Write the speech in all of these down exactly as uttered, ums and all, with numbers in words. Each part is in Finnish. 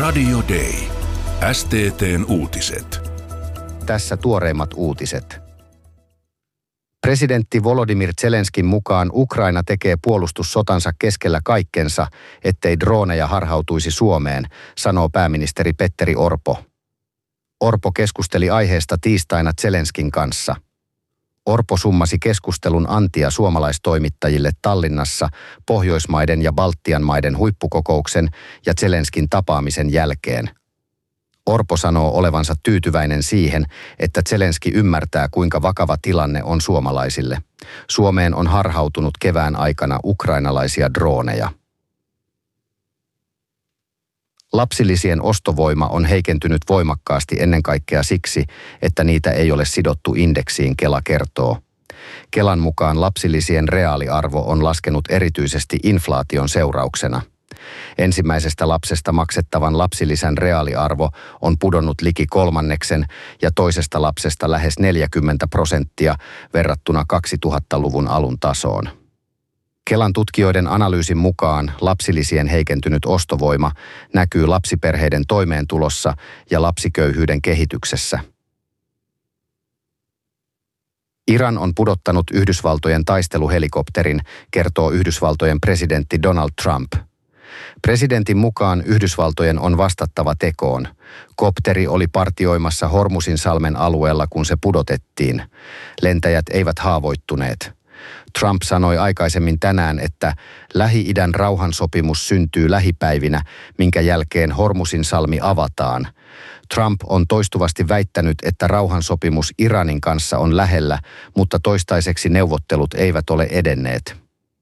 Radio Day. S T T:n uutiset. Tässä tuoreimmat uutiset. Presidentti Volodymyr Zelenskin mukaan Ukraina tekee puolustussotansa keskellä kaikkensa, ettei drooneja harhautuisi Suomeen, sanoo pääministeri Petteri Orpo. Orpo keskusteli aiheesta tiistaina Zelenskin kanssa. Orpo summasi keskustelun antia suomalaistoimittajille Tallinnassa Pohjoismaiden ja Baltian maiden huippukokouksen ja Zelenskin tapaamisen jälkeen. Orpo sanoo olevansa tyytyväinen siihen, että Zelenski ymmärtää, kuinka vakava tilanne on suomalaisille. Suomeen on harhautunut kevään aikana ukrainalaisia drooneja. Lapsilisien ostovoima on heikentynyt voimakkaasti ennen kaikkea siksi, että niitä ei ole sidottu indeksiin, Kela kertoo. Kelan mukaan lapsilisien reaaliarvo on laskenut erityisesti inflaation seurauksena. Ensimmäisestä lapsesta maksettavan lapsilisän reaaliarvo on pudonnut liki kolmanneksen ja toisesta lapsesta lähes neljäkymmentä prosenttia verrattuna kaksituhattaluvun alun tasoon. Kelan tutkijoiden analyysin mukaan lapsilisien heikentynyt ostovoima näkyy lapsiperheiden toimeentulossa ja lapsiköyhyyden kehityksessä. Iran on pudottanut Yhdysvaltojen taisteluhelikopterin, kertoo Yhdysvaltojen presidentti Donald Trump. Presidentin mukaan Yhdysvaltojen on vastattava tekoon. Kopteri oli partioimassa Hormusin salmen alueella, kun se pudotettiin. Lentäjät eivät haavoittuneet. Trump sanoi aikaisemmin tänään, että Lähi-idän rauhansopimus syntyy lähipäivinä, minkä jälkeen Hormusin salmi avataan. Trump on toistuvasti väittänyt, että rauhansopimus Iranin kanssa on lähellä, mutta toistaiseksi neuvottelut eivät ole edenneet.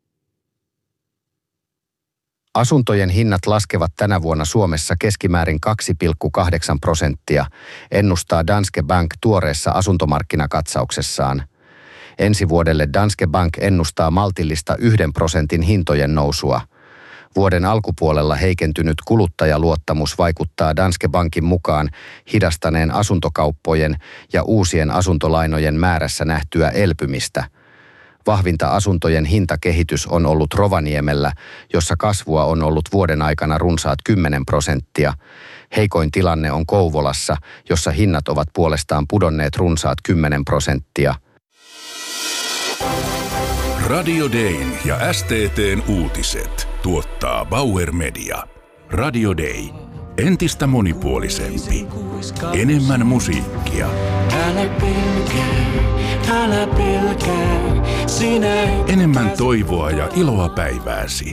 Asuntojen hinnat laskevat tänä vuonna Suomessa keskimäärin kaksi pilkku kahdeksan prosenttia, ennustaa Danske Bank tuoreessa asuntomarkkinakatsauksessaan. Ensi vuodelle Danske Bank ennustaa maltillista yhden prosentin hintojen nousua. Vuoden alkupuolella heikentynyt kuluttajaluottamus vaikuttaa Danske Bankin mukaan hidastaneen asuntokauppojen ja uusien asuntolainojen määrässä nähtyä elpymistä. Vahvinta asuntojen hintakehitys on ollut Rovaniemellä, jossa kasvua on ollut vuoden aikana runsaat kymmenen prosenttia. Heikoin tilanne on Kouvolassa, jossa hinnat ovat puolestaan pudonneet runsaat kymmenen prosenttia. Radio Dayn ja S T T:n uutiset tuottaa Bauer Media. Radio Day. Entistä monipuolisempi. Enemmän musiikkia. Älä pelkää, älä pelkää, sinä et... Enemmän toivoa ja iloa päivääsi.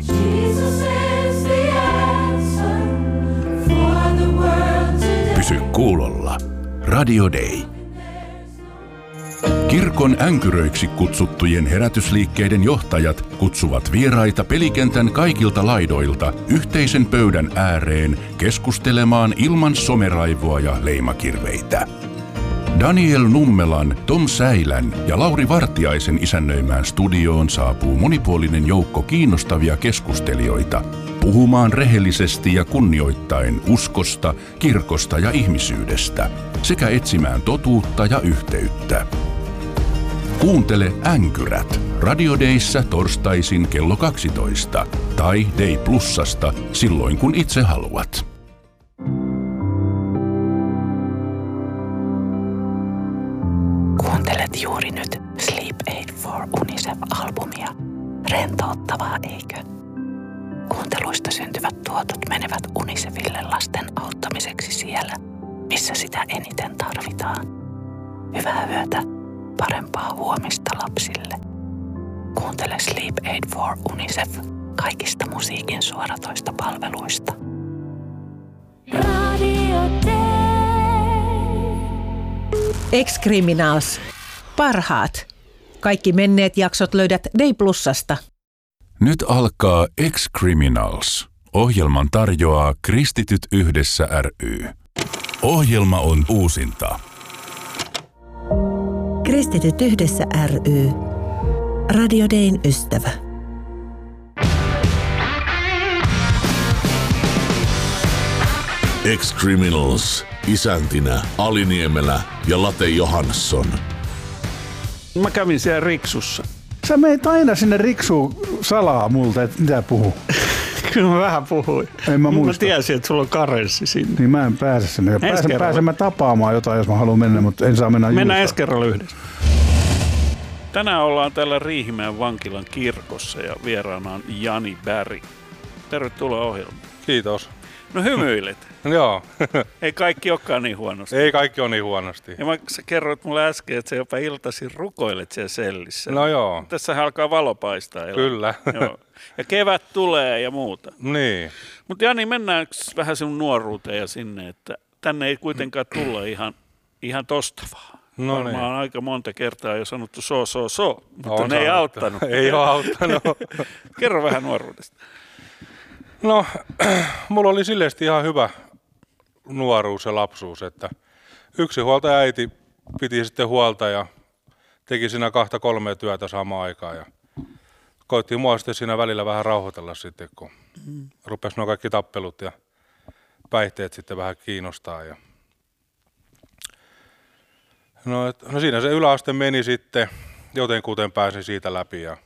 Pysy kuulolla. Radio Day. Kirkon änkyröiksi kutsuttujen herätysliikkeiden johtajat kutsuvat vieraita pelikentän kaikilta laidoilta yhteisen pöydän ääreen keskustelemaan ilman someraivoa ja leimakirveitä. Daniel Nummelan, Tom Säilän ja Lauri Vartiaisen isännöimään studioon saapuu monipuolinen joukko kiinnostavia keskustelijoita puhumaan rehellisesti ja kunnioittaen uskosta, kirkosta ja ihmisyydestä sekä etsimään totuutta ja yhteyttä. Kuuntele Änkyrät Radio Dayssä torstaisin kello kaksitoista tai Day Plusasta silloin kun itse haluat. Kuuntelet juuri nyt Sleep Aid for UNICEF-albumia. Rentouttavaa, eikö? Kuunteluista syntyvät tuotot menevät UNICEFille lasten auttamiseksi siellä, missä sitä eniten tarvitaan. Hyvää yötä. Parempaa huomista lapsille. Kuuntele Sleep Aid for UNICEF kaikista musiikin suoratoista palveluista. Radio Day. Ex-Criminals. Parhaat. Kaikki menneet jaksot löydät Day Plusasta. Nyt alkaa Ex-Criminals. Ohjelman tarjoaa Kristityt yhdessä ry. Ohjelma on uusinta. Kristityt yhdessä ry. Radio Dayn ystävä. Ex-Criminals. Isäntinä Ali Niemelä ja Late Johansson. Mä kävin siellä Riksussa. Sä meet aina sinne Riksuun salaa multa, että mitä puhuu. Kyllä mä vähän puhuin. En mä muista. Mä tiesin, että sulla on karenssi sinne. Niin mä en pääse sinne. Pääsen, pääsen mä tapaamaan jotain, jos mä haluan mennä, mutta en saa mennä Mennään ensi kerralla yhdessä. Tänään ollaan täällä Riihimäen vankilan kirkossa ja vieraana on Jani Berg. Tervetuloa ohjelmaan. Kiitos. No hymyilet. Joo. Ei kaikki olekaan niin huonosti. Ei kaikki ole niin huonosti. Ja mä, sä kerroit mulle äsken, että sä jopa iltaisin rukoilet siellä sellissä. No joo. Tässä alkaa valo paistaa. Kyllä. Joo. Ja kevät tulee ja muuta. Niin. Mutta Jani, mennään vähän sinun nuoruuteen ja sinne, että tänne ei kuitenkaan tulla ihan, ihan tosta vaan. No Varmaan niin. on aika monta kertaa jo sanottu so, so, so, mutta on ne ei auttanut. Ei ole auttanut. Kerro vähän nuoruudesta. No, mulla oli silleesti ihan hyvä nuoruus ja lapsuus, että yksinhuoltaja äiti piti sitten huolta ja teki siinä kahta kolmea työtä samaan aikaan ja koitti mua sitten siinä välillä vähän rauhoitella sitten, kun mm. rupesi nuo kaikki tappelut ja päihteet sitten vähän kiinnostaa. Ja no, et, no siinä se yläaste meni sitten, jotenkuten pääsin siitä läpi ja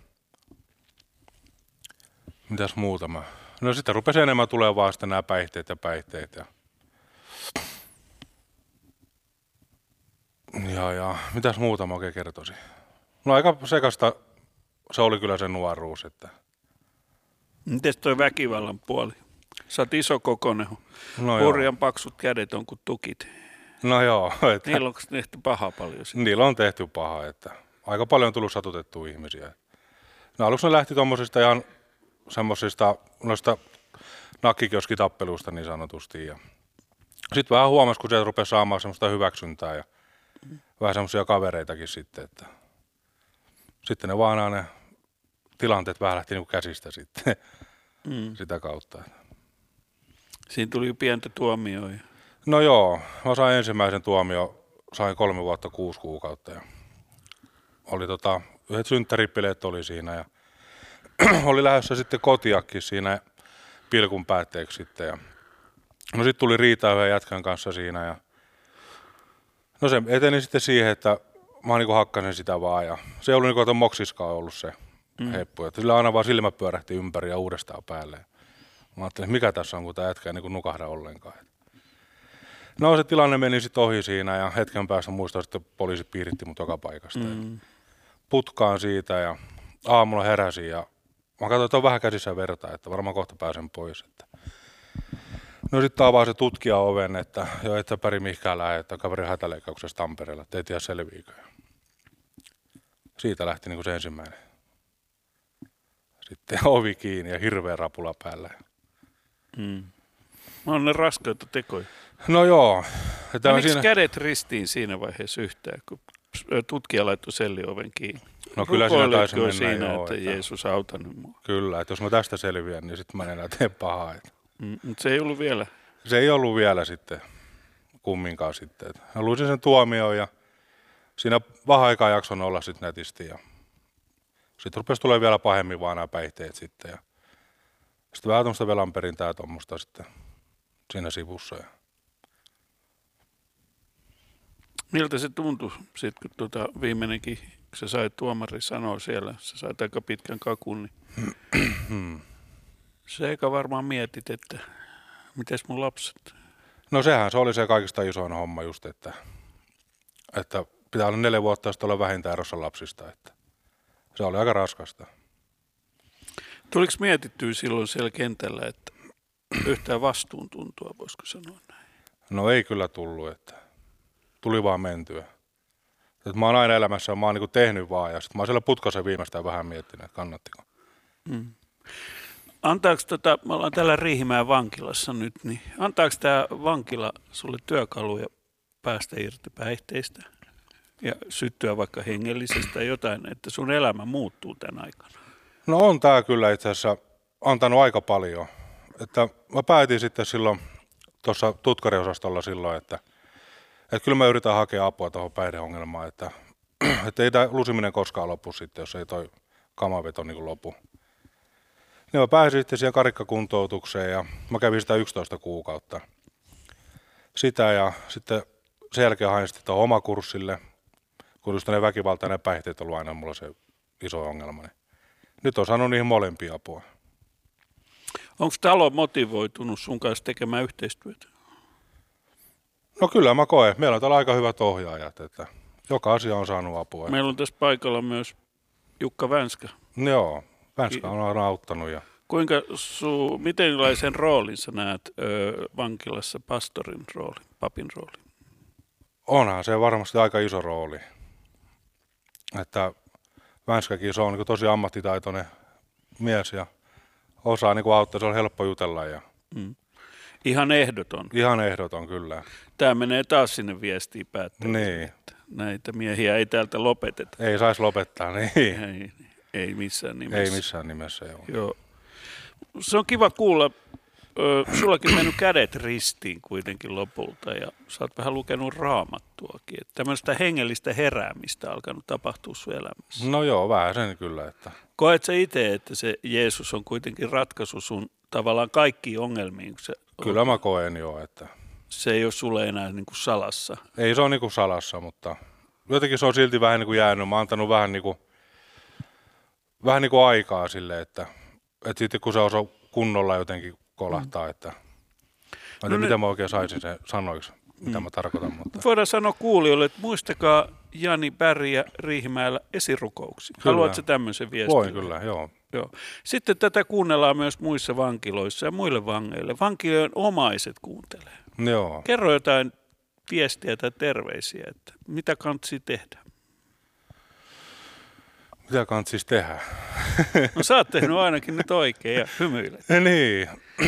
mitäs muuta mä... No sitten rupesi enemmän tulemaan vaan sitten nämä päihteet ja päihteet. Ja, ja, ja mitäs muuta mä oikein kertoisin? No aika sekasta se oli kyllä se nuoruus. Että... Mites toi väkivallan puoli? Sä oot iso kokoinen, no hurjan paksut kädet on kuin tukit. No joo. Että... Niillä on tehty pahaa paljon sitten? Niillä on tehty pahaa, että aika paljon on tullut satutettua ihmisiä. No aluksi ne lähti tommosista ihan semmoisista noista nakkikioskitappeluista niin sanotusti. Ja sitten vähän huomasi, kun sieltä rupesi saamaan semmoista hyväksyntää ja mm. vähän semmoisia kavereitakin sitten, että sitten ne vaan aina ne tilanteet vähän lähti niinku käsistä sitten mm. sitä kautta. Siinä tuli pientä tuomioa. No joo, mä sain ensimmäisen tuomio, sain kolme vuotta kuusi kuukautta ja oli tota, yhdet synttäripileet oli siinä ja oli lähdössä sitten kotiakin siinä pilkun päätteeksi sitten ja no sitten tuli riita yhden jätkän kanssa siinä ja no se eteni sitten siihen, että mä niinku hakkasin sitä vaan ja se ei ollut niinku, että moksiskaan ollut se mm. heppu, että sillä aina vaan silmä pyörähti ympäri ja uudestaan päälle. Mä ajattelin, mikä tässä on, kun tää jätkä ei niinku nukahda ollenkaan. No se tilanne meni sitten ohi siinä ja hetken päästä muistan, että poliisi piiritti mut joka paikasta. Mm. Putkaan siitä ja aamulla heräsin ja mä katsoin, että on vähän käsissä verta, että varmaan kohta pääsen pois. Että. No sitten avaa se tutkija oven, että joo, et sä päri mihinkään lähde, että kaveri hätäleikkauksessa Tampereella, että ei tiedä selviikö. Siitä lähti niinku se ensimmäinen. Sitten ovi kiinni ja hirveä rapula päällä. Mm. Mä oon ne raskaita tekoja. No joo. Menikö siinä... kädet ristiin siinä vaiheessa yhtään, kun tutkija laittoi sellioven kiinni? No kyllä siinä taisi mennä siinä, joo, että, että Jeesus auta nyt mua. Kyllä, että jos mä tästä selviän, niin sitten mä en enää tee pahaa. Että... Mm, mutta se ei ollut vielä. Se ei ollut vielä sitten kumminkaan sitten. Mä luisin sen tuomioon ja siinä vähän aikaa jakson olla sitten nätisti. Ja... Sitten rupesi tulemaan vielä pahemmin vaan nämä päihteet sitten. Ja... Sitten vähän tuommoista velanperintää ja tuommoista sitten siinä sivussa. Ja... Miltä se tuntui sitten, kun tuota viimeinenkin, kun sä sait tuomari sanoa siellä, sä sait aika pitkän kakun, niin se eikä varmaan mietit, että mites mun lapset? No sehän se oli se kaikista isoin homma just, että, että pitää olla neljä vuotta sitten olla vähintään erossa lapsista, että se oli aika raskasta. Tuliko mietittyä silloin siellä kentällä, että yhtään vastuuntuntua, voisiko sanoa näin? No ei kyllä tullut, että tuli vaan mentyä. Et mä oon aina elämässä, mä oon niinku tehnyt vaan ja sit mä oon siellä putkasen viimeistään vähän miettinyt, että kannattiko. Mm. Antaako tota, me ollaan täällä Riihimäen vankilassa nyt, niin antaako tämä vankila sulle työkaluja päästä irti päihteistä ja syttyä vaikka hengellisestä jotain, että sun elämä muuttuu tämän aikana? No on tää kyllä itse asiassa antanut aika paljon. Että mä päätin sitten silloin tuossa tutkariosastolla silloin, että Että kyllä mä yritän hakea apua tuohon päihdeongelmaan, että, että ei tämä lusiminen koskaan lopu sitten, jos ei toi kamaveto niin lopu. Niin mä pääsin sitten siihen karikkakuntoutukseen ja mä kävin sitä yksitoista kuukautta. Sitä ja sitten sen jälkeen hain sitten tuohon omakurssille, kun just ne väkivaltainen ja päihteet on ollut aina mulla se iso ongelma. Niin nyt on saanut niihin molempia apua. Onko talo motivoitunut sun kanssa tekemään yhteistyötä? No kyllä mä koen. Meillä on täällä aika hyvät ohjaajat, että joka asia on saanut apua. Meillä on tässä paikalla myös Jukka Vänskä. Joo, Vänskä on aina auttanut. Ja... Kuinka su, mitenlaisen roolin sä näet ö, vankilassa, pastorin roolin, papin roolin? Onhan se varmasti aika iso rooli. Että Vänskäkin se on niin tosi ammattitaitoinen mies ja osaa niin auttaa, se on helppo jutella. Ja... Mm. Ihan ehdoton. Ihan ehdoton, kyllä. Tämä menee taas sinne viestiin päättäjille, niin. Että näitä miehiä ei täältä lopeteta. Ei saisi lopettaa, niin. Ei, ei missään nimessä. Ei missään nimessä, joo. joo. Se on kiva kuulla. Ö, sullakin mennyt kädet ristiin kuitenkin lopulta ja sä oot vähän lukenut raamattuakin. Että tämmöistä hengellistä heräämistä alkanut tapahtua sun elämässä. No joo, vähän sen kyllä. Että... Koet sä itse, että se Jeesus on kuitenkin ratkaisu sun tavallaan kaikkiin ongelmiin? Se kyllä mä koen joo, että... Se ei ole sulle enää niin kuin salassa. Ei se ole niin kuin salassa, mutta jotenkin se on silti vähän niin kuin jäänyt. Mä oon antanut vähän niin kuin, vähän niin kuin aikaa sille, että, että sitten kun se osaa kunnolla jotenkin kolahtaa, mm. että mä en tiedä, no mitä ne... mä oikein saisin sen sanoiksi, mitä mm. mä tarkoitan. Mutta... Voidaan sanoa kuulijoille, että muistakaa Jani Berg Riihimäellä esirukouksia. Haluatko tämmöisen viestin? Voin kyllä, joo. joo. Sitten tätä kuunnellaan myös muissa vankiloissa ja muille vangeille. Vankilojen omaiset kuuntelee. Joo. Kerro jotain viestiä tai terveisiä, että mitä kannattaisi tehdä? Mitä kannattaisi tehdä? No sä oot tehnyt ainakin nyt oikein ja hymyilet. Niin.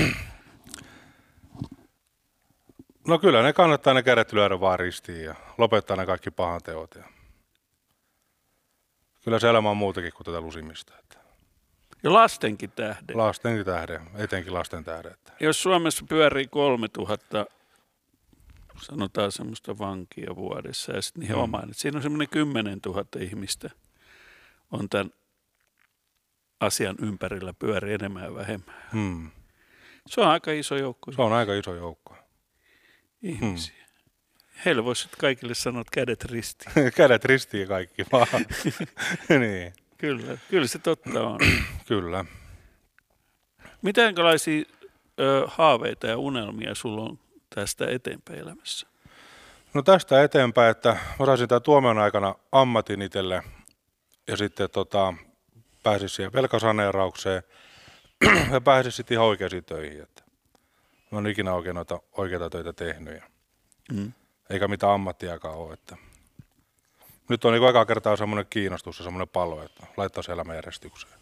No kyllä ne kannattaa ne kädet lyödä vaan ristiin ja lopettaa ne kaikki pahan teot. Ja... Kyllä se elämä on muutakin kuin tätä lusimista. Että... Ja lastenkin tähden. Lastenkin tähden, etenkin lasten tähden. Että... Jos Suomessa pyörii kolmetuhatta, sanotaan semmoista vankia vuodessa ja sitten niihin hmm. omaan, siinä on semmoinen kymmenentuhatta ihmistä on tämän asian ympärillä pyörii enemmän ja vähemmän. Hmm. Se on aika iso joukko. Se on aika iso joukko. Ihmisiä. Hmm. Heille voisi kaikille sanoa, että kädet ristiin. Kädet ristiin kaikki vaan. niin. Kyllä, kyllä se totta on. Kyllä. Mitenkälaisia ö, haaveita ja unelmia sulla on tästä eteenpäin elämässä? No tästä eteenpäin, että mä saisin tämän tuomion aikana ammatin itselle ja sitten tota, pääsin siihen velkasaneeraukseen ja pääsin sitten ihan oikeisiin töihin. Että mä en ikinä oikein noita oikeita töitä tehnyt ja mm. eikä mitään ammattiakaan ole. Että nyt on niin eka kertaa semmoinen kiinnostus ja semmoinen palo, että laittaisi elämän järjestykseen.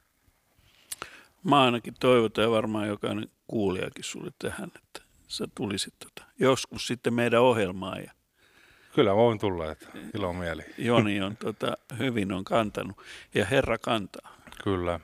Mä ainakin toivotan ja varmaan jokainen kuulijakin sulle tähän, että sä tulisit tota, joskus sitten meidän ohjelmaan. Ja kyllä voin tulla, että ilo mieli. Joni on tota, hyvin on kantanut ja Herra kantaa. Kyllä.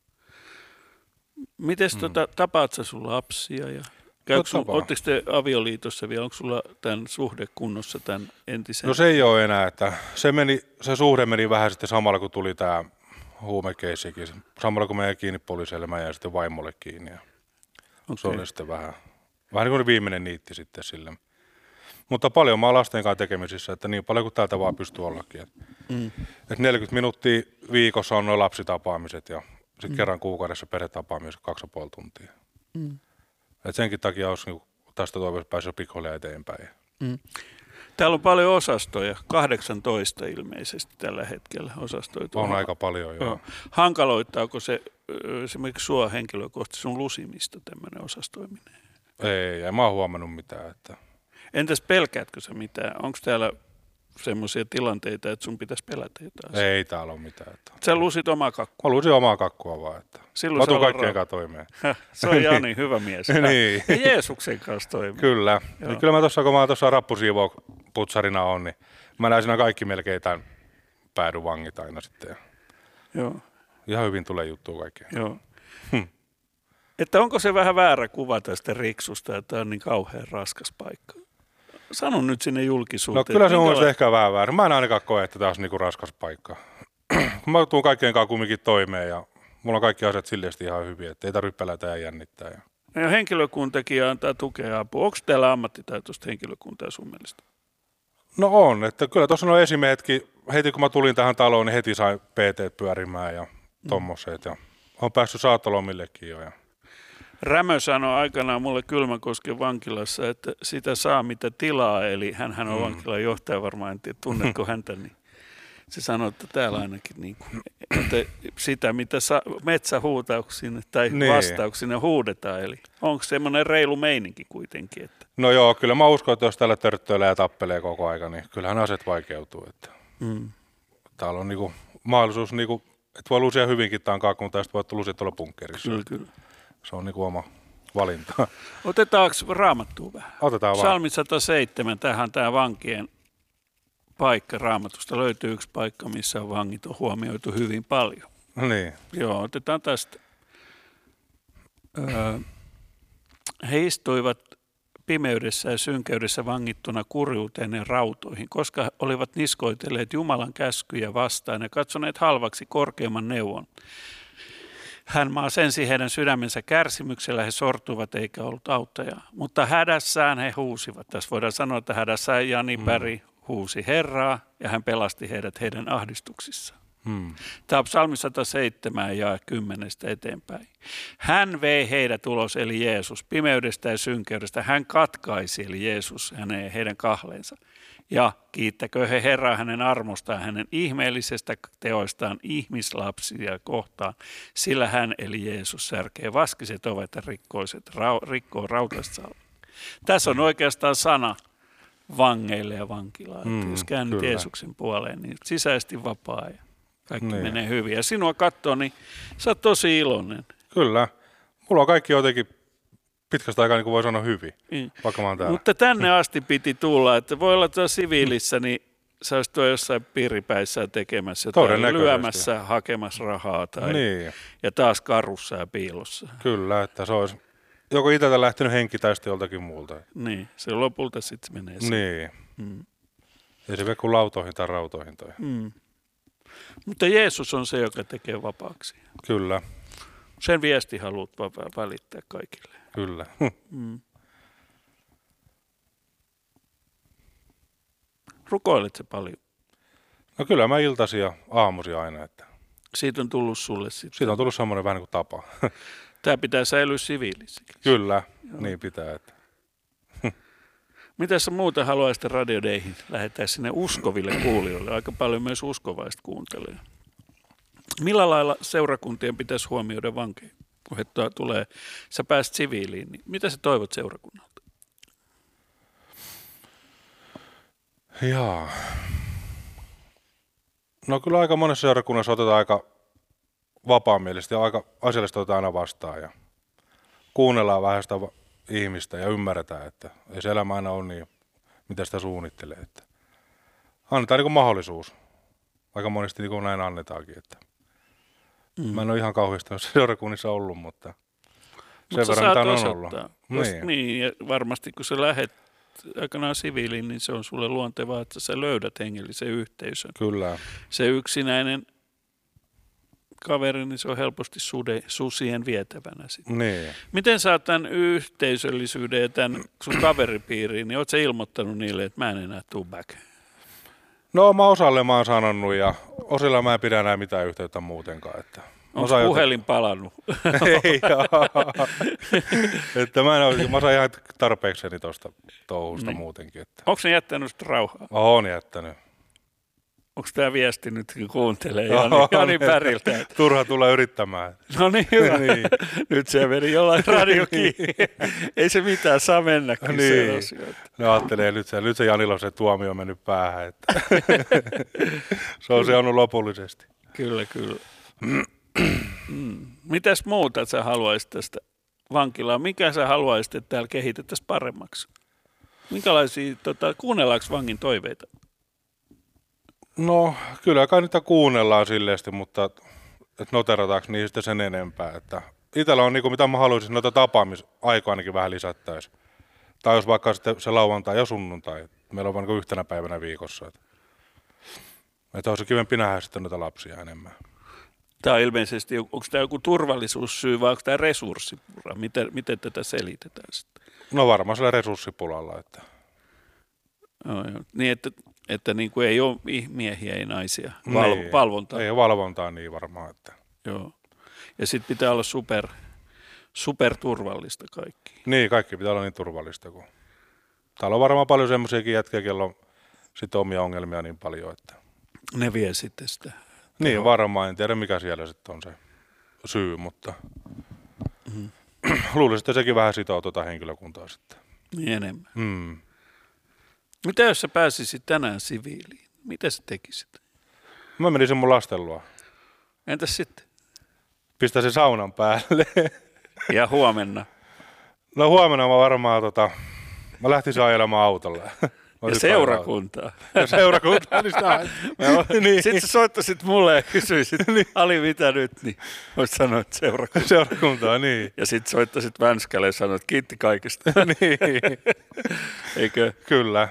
Mites mm. tota, tapaat sä sun lapsia ja oletteko te avioliitossa vielä, onko sulla tämän suhde kunnossa tämän entisen? No se ei ole enää, että se, meni, se suhde meni vähän sitten samalla kun tuli tämä huumekeissikin. Samalla kun mä jäin kiinni poliisille, mä jäin sitten vaimolle kiinni. Ja okay. Se oli sitten vähän, vähän niin kuin viimeinen niitti sitten sille. Mutta paljon mä oon lasten kanssa tekemisissä, että niin paljon kuin täältä vaan pystyy ollakin. Et, mm. et neljäkymmentä minuuttia viikossa on nuo lapsitapaamiset ja sitten mm. kerran kuukaudessa perhetapaamiset kaksi ja puoli tuntia. Mm. Et senkin takia olisi niin tästä toivossa pääsee pikkuhiljaa eteenpäin. Mm. Täällä on paljon osastoja, kahdeksantoista ilmeisesti tällä hetkellä osastoja. On aika paljon, joo. joo. Hankaloittaako se esimerkiksi sua henkilökohtaisesti sun lusimista tämmöinen osastoiminen? Ei, en mä oon huomannut mitään. Että... Entäs pelkäätkö sä mitään? Onko täällä semmoisia tilanteita, että sun pitäisi pelätä jotain? Ei täällä ole mitään. Että... Sä lusit omaa kakkua? Mä lusin omaa kakkua vaan. Että... Silloin mä tuun kaikkien kanssa toimeen. Se on Jani, hyvä mies. niin. Ja Jeesuksen kanssa toimeen. Kyllä. Niin kyllä mä tuossa, kun mä tuossa rappusiivoputsarina on, niin mä näin siinä kaikki melkein tämän päädyn vangit aina sitten. Joo. Ihan hyvin tulee juttua kaikkea. Joo. Hm. Että onko se vähän väärä kuva tästä Riksusta, että tämä on niin kauhean raskas paikka? Sano nyt sinne julkisuuteen. No kyllä se on minkäla... ehkä vähän väärä. Mä en ainakaan koe, että tämä on niinku raskas paikka. Mä tuun kaikkien kanssa kumminkin toimeen ja mulla on kaikki asiat silleesti ihan hyviä, että ei tarvitse pelätä ja jännittää. Ja... Ja henkilökuntakin antaa tukea ja apua. Onko täällä ammattitaitoista henkilökuntaa sun mielestä? No on, että kyllä tuossa on esimiehetkin. Heti kun mä tulin tähän taloon, niin heti sain P T pyörimään ja tommoset. Ja on päässyt saatolomillekin jo. Ja... Rämö sanoi aikanaan mulle Kylmäkosken vankilassa, että sitä saa mitä tilaa, eli hänhän on mm. vankilan johtaja varmaan, en tiedä, tunnetko häntä, niin se sanoi, että täällä ainakin niin kuin, että sitä mitä sa- metsähuutauksiin tai niin. vastauksiin huudetaan, eli onko semmoinen reilu meininki kuitenkin? Että... No joo, kyllä mä uskon, että jos täällä törttöilee ja tappelee koko aika, niin kyllähän aset vaikeutuu. Että mm. Täällä on niinku mahdollisuus, niinku, että voi lusia hyvinkin tankaa, kun tästä voi lusia tuolla bunkkerissa. Kyllä, kyllä. Se on niinku oma valinta. Otetaanko Raamattua vähän? Otetaan vaan. Psalmi sata seitsemän, tämähän on tämä vankien paikka Raamatusta. Löytyy yksi paikka, missä vangit on huomioitu hyvin paljon. Niin. Joo, otetaan tästä. Öö, he istuivat pimeydessä ja synkeydessä vangittuna kurjuuteen ja rautoihin, koska olivat niskoitelleet Jumalan käskyjä vastaan ja katsoneet halvaksi korkeamman neuvon. Hän maasensi heidän sydämensä kärsimyksellä, he sortuivat eikä ollut auttajaa. Mutta hädässään he huusivat. Tässä voidaan sanoa, että hädässään Jani Päri huusi Herraa ja hän pelasti heidät heidän ahdistuksissaan. Hmm. Tämä on psalmi sata seitsemän ja kymmenestä eteenpäin. Hän vei heidät ulos, eli Jeesus, pimeydestä ja synkeydestä. Hän katkaisi, eli Jeesus, hänen, heidän kahleensa. Ja kiittäkö he Herraa hänen armostaan, hänen ihmeellisestä teoistaan ihmislapsia kohtaan, sillä hän, eli Jeesus, särkee vaskiset ovet ja rikkoiset, rau, rikkoo rautaiset salvat. Tässä on oikeastaan sana vangeille ja vankilaan. Mm, jos käännyt Jeesuksen puoleen, niin sisäisesti vapaa ja kaikki niin. menee hyvin. Ja sinua katsoo, niin sä oot tosi iloinen. Kyllä. Mulla on kaikki jotenkin pitkästä aikaa, niin kuin voi sanoa, hyvin, mm. vaikka mä oon täällä. Mutta tänne asti piti tulla, että voi olla tuolla siviilissä, niin sä olisit tuolla jossain piiripäissä tekemässä jotain, lyömässä, hakemassa rahaa tai niin. ja taas karussa ja piilossa. Kyllä, että se olisi joko itseltä lähtenyt henki tai sitten joltakin muulta. Niin, se lopulta sitten menee siihen. Niin. Mm. Ei se mene kuin lautoihin tai rautoihin. Tai. Mm. Mutta Jeesus on se, joka tekee vapaaksi. Kyllä. Sen viesti haluat välittää kaikille. Kyllä. Mm. Rukoilet se paljon? No kyllä mä iltaisin ja aamuisin aina. Että. Siitä on tullut sulle sitten? Siitä on tullut semmoinen vähän niin kuin tapa. Tämä pitää säilyä siviilissäkin. Kyllä, joo. Niin pitää. Että. Mitä sä muuta haluaisit Radio Dayhin lähettää sinne uskoville kuulijoille? Aika paljon myös uskovaista kuuntelee. Millä lailla seurakuntien pitäisi huomioida vankeja? Kun he tulee, sä pääset siviiliin, niin mitä sä toivot seurakunnalta? Jaa. No kyllä aika monessa seurakunnassa otetaan aika vapaamielisesti ja aika asiallisesti otetaan aina vastaan ja kuunnellaan vähän sitä ihmistä ja ymmärretään, että ei se elämä aina ole niin, mitä sitä suunnittelee. Että annetaan niin kuin mahdollisuus. Aika monesti niin kuin näin annetaankin. Että mm. Mä en ole ihan kauheasti seurakunnissa ollut, mutta sen Mut verran mitä on ollut. Niin. niin, ja varmasti kun sä lähet aikanaan siviiliin, niin se on sulle luontevaa, että sä löydät hengellisen yhteisön. Kyllä. Se yksinäinen kaveri, niin se on helposti sude, susien vietävänä sitten. Niin. Miten sä oot tämän yhteisöllisyyden ja tämän sun kaveripiiriin, niin oot sä ilmoittanut niille, että mä en enää tuu back? No mä osalle mä oon sanonut ja osilla mä en pidä enää mitään yhteyttä muutenkaan. Että onko puhelin joten palannut? Ei että mä, en ole, mä saan ihan tarpeekseni tuosta touhusta niin. Muutenkin. Että onko ne jättänyt sitä rauhaa? Oon jättänyt. Onko tämä viesti nyt, kun kuuntelee Jani, Jani Päriltä? Että turha tulla yrittämään. No niin, hyvä. niin. Nyt se meni jollain radio kiinni. Ei se mitään, saa mennäkin niin. Se no ajattelee, nyt se, nyt se Janilla se tuomio on mennyt päähän. Että se on seonnut lopullisesti. Kyllä, kyllä. mm. Mitäs muuta sä haluaisit tästä vankilaa? Mikä sä haluaisit, että täällä kehitettäisiin paremmaksi? Minkälaisia, tota, kuunnellaanko vangin toiveita? No kyllä kai niitä kuunnellaan silleesti, mutta että noterataanko niistä sen enempää. Että itsellä on niin mitä mä haluaisin, noita tapaamisaikaa ainakin vähän lisättäisiin. Tai jos vaikka sitten se lauantai ja sunnuntai. Meillä on vain niin yhtenä päivänä viikossa. Että, että olisi kivempi nähdä sitten noita lapsia enemmän. Tämä on ilmeisesti, onko tämä joku turvallisuussyy vai onko tämä resurssipula? Miten, miten tätä selitetään sitten? No varmaan sillä resurssipulalla. Että. No, joo. Niin, että, että niin kuin ei ole miehiä, ei naisia. Val, niin, valvontaa. Ei ole valvontaa niin varmaan. Että. Joo. Ja sitten pitää olla super, superturvallista kaikki. Niin, kaikki pitää olla niin turvallista. Kun... Täällä on varmaan paljon semmoisiakin jätkiä, kello on sitten omia ongelmia niin paljon, että... Ne vie sitten sitä. Niin, varmaan. En tiedä, mikä siellä sitten on se syy, mutta mm. luulisin, että sekin vähän sitoo tuota henkilökuntaa sitten. Niin enemmän. Mm. Mitä jos sä pääsisit tänään siviiliin? Mitä sä tekisit? Mä menisin mun lasten luo. Entäs sitten? Pistäisin saunan päälle. Ja huomenna? No huomenna mä varmaan tota, mä lähtisin ajelemaan autolla. Ja seurakuntaa. Ja seurakuntaa, niin sitä. Niin. Sitten sä soittaisit mulle ja kysyisit, niin. Ali, mitä nyt? Niin voisit sanoa, että seurakuntaa. Seurakuntaa, niin. Ja sitten soittaisit Vänskälle ja sanoit, että kiitti kaikesta. Niin. Eikö? Kyllä.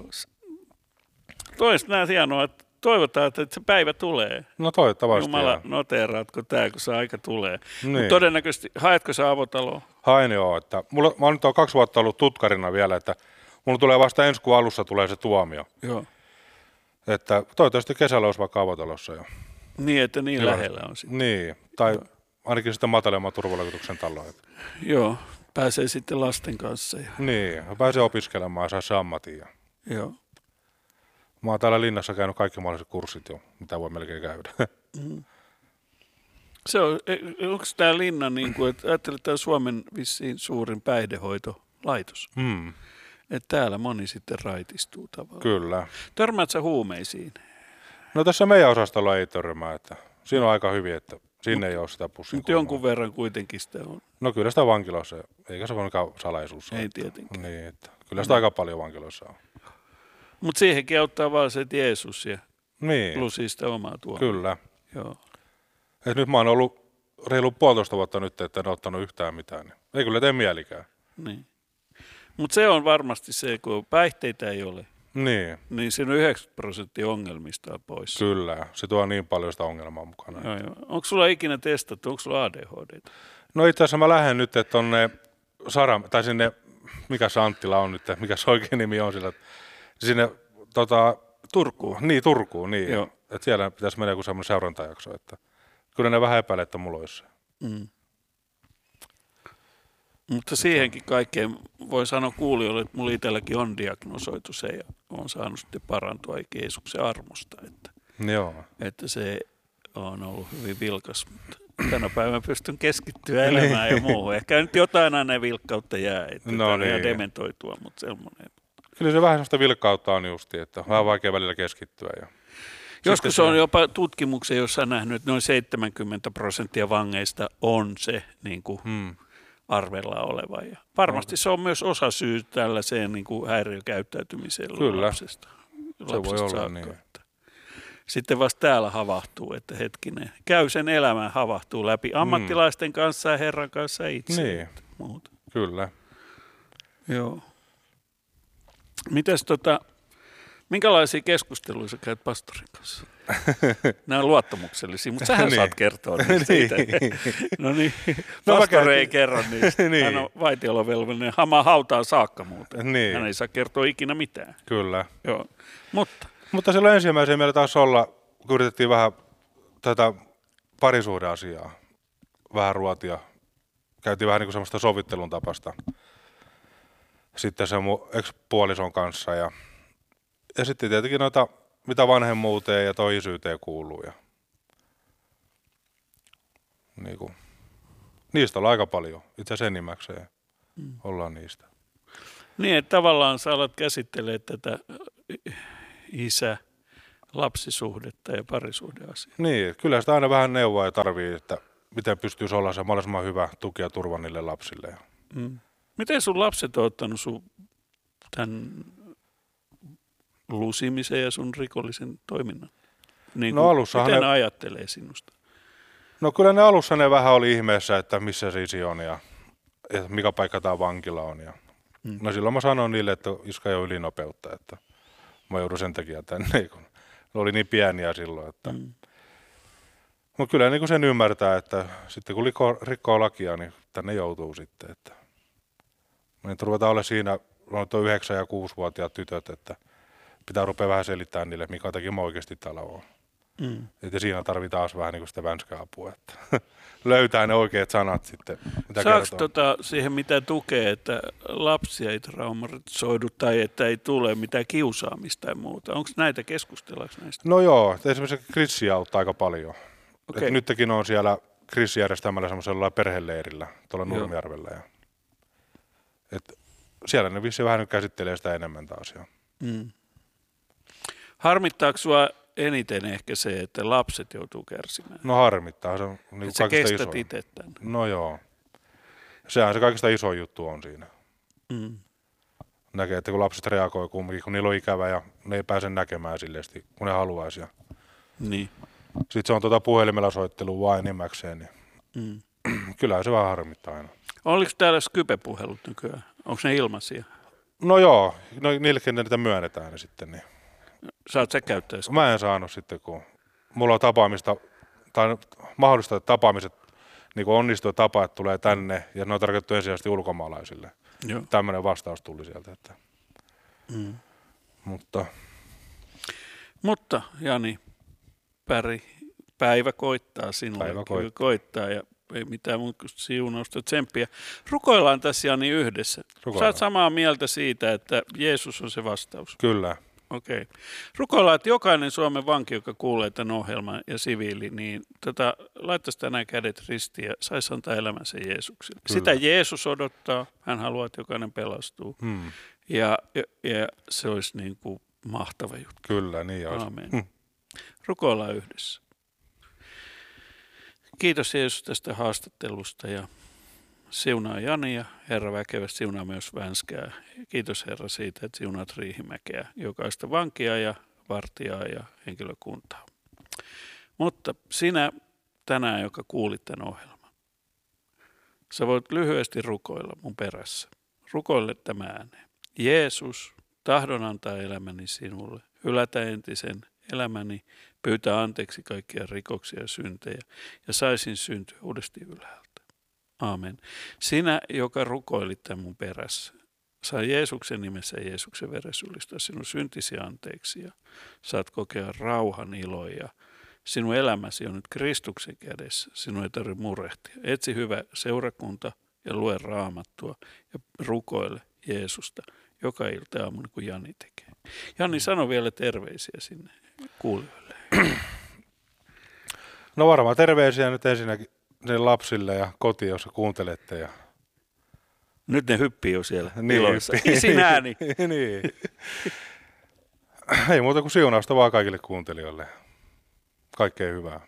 Toista näet hienoa, että toivotaan, että se päivä tulee. No toivottavasti. Jumala, noteeraatko tämä, kun se aika tulee. Niin. Mutta todennäköisesti, haetko sä avotaloa? Hain joo. Että mulla, mä oon nyt kaksi vuotta ollut tutkarina vielä, että mulla tulee vasta ensi kuun alussa tulee se tuomio. Joo. Että toivottavasti kesällä olisi vaikka avotalossa jo. Niin, että niin joo. Lähellä on sitten. Niin, tai joo. Ainakin sitten matalemman turvalaikutuksen talo. Joo, pääsee sitten lasten kanssa. Ja... Niin, pääsee opiskelemaan ja saa se ammatin. Ja... Joo. Mä oon täällä linnassa käynyt kaikki mahdolliset kurssit jo, mitä voi melkein käydä. Mm. Se on, onko tämä linna niin kuin, että ajattelet, että tämä on Suomen vissiin suurin päihdehoitolaitos. Mm. Että täällä moni sitten raitistuu tavallaan. Kyllä. Törmäät sä huumeisiin? No tässä meidän osastolla ei törmää, että siinä on aika hyvin, että sinne mut, ei ole sitä pussin. Mutta jonkun verran kuitenkin sitä on. No kyllä sitä vankilossa, eikä se voinkaan salaisuus. Ei tietenkään. Niin, että kyllä sitä no. aika paljon vankilossa on. Mutta siihenkin auttaa vaan se, että Jeesus ja niin. Plusi sitä omaa tuomia. Kyllä. Joo. Et nyt mä oon ollut reilu puolitoista vuotta nyt, että en ole ottanut yhtään mitään. Niin ei kyllä tee mielikään. Niin. Mutta se on varmasti se, kun päihteitä ei ole. Niin. Niin siinä on yhdeksänkymmentä prosenttia ongelmista on pois. Kyllä. Se tuo niin paljon sitä ongelmaa mukana. Joo, joo. Onko sulla ikinä testattu? Onko sulla A D H D? No itse asiassa mä lähden nyt, että tonne Sara, tai sinne, mikä se Anttila on nyt, mikä se oikein nimi on sillä, sinne tota, Turkuun. Niin, Turkuun, niin. Että siellä pitäisi mennä joku semmoinen seurantajakso, että kyllä ne vähän epäilee, että mulla olisi se. Mm. Mutta siihenkin kaikkeen voi sanoa kuulijoille, että mulla itselläkin on diagnosoitu se ja on saanut sitten parantua Jeesuksen armosta. Että, Joo. että se on ollut hyvin vilkas, mutta tänä päivänä pystyn keskittyä elämään ja muuhun. Ehkä nyt jotain aina vilkkautta jää, että no niin. ihan dementoitua, mutta semmoinen. Kyllä se vähän sellaista vilkkautta on justi, että vähän vaikea välillä keskittyä. Ja joskus se on jopa tutkimuksia, jossa on nähnyt, että noin seitsemänkymmentä prosenttia vangeista on se niin kuin hmm. arvella oleva. Ja varmasti se on myös osa syy tällaiseen niin kuin häiriökäyttäytymiseen Kyllä. lapsesta. Se voi olla saakka. Niin. Sitten vasta täällä havahtuu, että hetkinen, käy sen elämään, havahtuu läpi ammattilaisten kanssa ja Herran kanssa itse. Niin, muuta. Kyllä. Joo. Mites tota, minkälaisia keskusteluja sä käyt pastorin kanssa? Nämä on luottamuksellisia, mutta sähän niin. saat kertoa niistä siitä. No niin, pastori ei kerro niistä. Niin. Hän on vaitiolovelvollinen hamaa hautaan saakka muuten. Niin. Hän ei saa kertoa ikinä mitään. Kyllä. Joo. Mutta, mutta silloin ensimmäisenä meillä taas olla, kun yritettiin vähän tätä parisuhdeasiaa, vähän ruotia. Käytiin vähän niin kuin semmoista sovittelun tapasta. Sitten se mun ex-puolison kanssa ja, ja sitten tietenkin noita, mitä vanhemmuuteen ja toi isyyteen kuuluu. Ja, niin kuin, niistä on aika paljon, itse asiassa enimmäkseen mm. ollaan niistä. Niin, että tavallaan sä alat käsittelee tätä isä-lapsisuhdetta ja parisuhdeasiaa. Niin, kyllä sitä aina vähän neuvoa ja tarvii, että miten pystyisi olla se mahdollisimman hyvä tuki ja turva niille lapsille. Mm. Miten sun lapset on ottanut sun tämän lusimisen ja sun rikollisen toiminnan? Niin no alussa miten ne, ne ajattelee sinusta? No kyllä ne alussa ne vähän oli ihmeessä, että missä se isi on ja, ja mikä paikka tämä vankila on. Ja, mm. No silloin mä sanoin niille, että iska ei ole ylinopeutta, että mä joudun sen takia tänne, kun ne oli niin pieniä silloin. Että. Mm. Mutta kyllä niin kuin sen ymmärtää, että sitten kun rikkoo, rikkoo lakia, niin tänne joutuu sitten. Että. Me nyt ruvetaan olla siinä, on yhdeksän- ja kuusivuotiaat tytöt, että pitää rupea vähän selittämään niille, mikä takia mä oikeasti täällä on. Mm. Että siinä tarvitaan taas vähän niin kuin sitä vänskää apua, että löytää ne oikeat sanat sitten, mitä Saako kertoo. Tota, siihen mitä tukee, että lapsia ei traumatisoidu tai että ei tule mitään kiusaamista tai muuta? Onko näitä keskustellaanko näistä? No joo, esimerkiksi Krissi auttaa aika paljon. Okay. Nytkin on siellä Krissi järjestämällä semmoisella perheleirillä tuolla Nurmijärvellä. Ja, et siellä ne vissiin vähän nyt käsittelee sitä enemmän taas. Mm. Harmittaako sinua eniten ehkä se, että lapset joutuu kärsimään? No harmittaa. Se on niin sä kestät iso. itse tämän. No joo. Sehän se kaikista iso juttu on siinä. Mm. Näkee, että kun lapset reagoi kumminkin, kun niillä on ikävä ja ne ei pääse näkemään silleesti, kun ne haluaisi. Niin. Sitten se on tuota puhelimella soittelua vain enimmäkseen. Niin mm. Kyllähän se vähän harmittaa aina. Oliko täällä Skype-puhelut nykyään? Onko ne ilmaisia? No joo, no, niillekin niitä myönnetään ne sitten. Niin. Saat sä käyttää Skype? Mä en saanut sitten, kun mulla on tapaamista, tai mahdollista, että tapaamiset niin onnistuu tapa, että tulee tänne, ja ne on tarkoitettu ensisijaisesti ulkomaalaisille. Joo. Tämmöinen vastaus tuli sieltä. Että. Mm. Mutta. Mutta Jani, päri, päivä koittaa sinulle. Päivä koittaa. koittaa ja ei mitään muuta kuin siunausta, tsemppiä. Rukoillaan tässä Jani yhdessä. Rukoillaan. Sä oot samaa mieltä siitä, että Jeesus on se vastaus. Kyllä. Okei. Okay. Rukoillaan, että jokainen Suomen vanki, joka kuulee tämän ohjelman ja siviili, niin tota, laittaisi tänään kädet ristiin ja saisi antaa elämänsä Jeesukselle. Kyllä. Sitä Jeesus odottaa. Hän haluaa, että jokainen pelastuu. Hmm. Ja, ja, ja se olisi niin kuin mahtava juttu. Kyllä, niin olisi. Aamen. Hmm. Rukoillaan yhdessä. Kiitos Jeesus tästä haastattelusta ja siunaa Jani ja Herra väkevästi siunaa myös Vänskää. Kiitos Herra siitä, että siunaat Riihimäkeä, jokaista vankia ja vartijaa ja henkilökuntaa. Mutta sinä tänään, joka kuulit tämän ohjelman, sä voit lyhyesti rukoilla mun perässä. Rukoile tämä ääneen. Jeesus, tahdon antaa elämäni sinulle, hylätä entisen elämäni, pyytää anteeksi kaikkia rikoksia ja syntejä ja saisin syntyä uudesti ylhäältä. Aamen. Sinä, joka rukoilit tämän mun perässä, saa Jeesuksen nimessä ja Jeesuksen veressä ylistää sinun syntisi anteeksi ja saat kokea rauhan iloa ja sinun elämäsi on nyt Kristuksen kädessä. Sinun ei tarvitse murehtia. Etsi hyvä seurakunta ja lue Raamattua ja rukoile Jeesusta joka ilta aamu, niin kuin Jani tekee. Jani, sano vielä terveisiä sinne kuulijoille. No varmaan terveisiä nyt ensinnäkin ne lapsille ja kotiin, jos kuuntelette. Ja. Nyt ne hyppii jo siellä niin, iloissa. Isin ääni. niin. Ei muuta kuin siunausta vaan kaikille kuuntelijoille. Kaikkea hyvää.